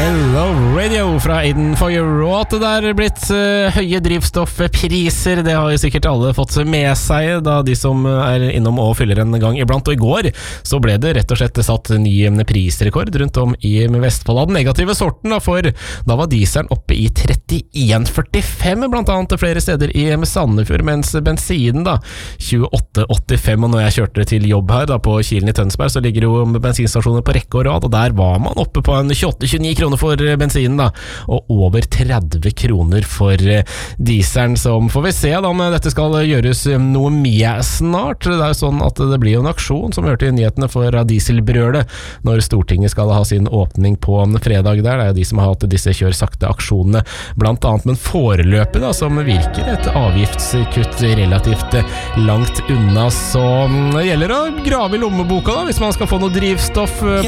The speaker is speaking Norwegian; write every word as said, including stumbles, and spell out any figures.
Hello Radio fra Aiden for your råd. Det der blitt uh, høye drivstoffpriser. Det har jo sikkert alle fått med seg, da de som er innom og fyller en gang iblant. Og i går så ble det rett og slett satt ny prisrekord rundt om i Vestfold av den negative sorten, da, for da var dieselen oppe i trettien førtifem, blant annet flere steder i Sandefjord, mens bensinen da tjueåtte åttifem. Og når jeg kjørte til jobb her da på Kilen i Tønsberg, så ligger jo bensinstasjoner på rekke og rad, og der var man oppe på en tjueåtte tjueni kroner for bensinen da, og over tretti kroner for dieselen, som får vi se da om dette skal gjøres noe med snart. Det er jo sånn at det blir jo en aksjon, som vi hørte i nyhetene, for dieselbrølet når Stortinget skal ha sin åpning på fredag der. Det er jo de som har hatt disse kjør sakte aksjonene blant annet, men foreløpig da, som virker et avgiftskutt relativt langt unna, så det gjelder å grave i lommeboka da, hvis man skal få noe drivstoff